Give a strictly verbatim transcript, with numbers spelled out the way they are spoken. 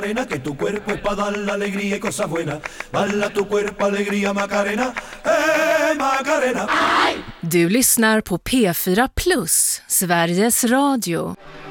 Que tu cuerpo es para dar la alegría y cosas buenas. Bala tu cuerpo, alegría, Macarena. Eh, Macarena. Du lyssnar på P fyra Plus, Sveriges Radio.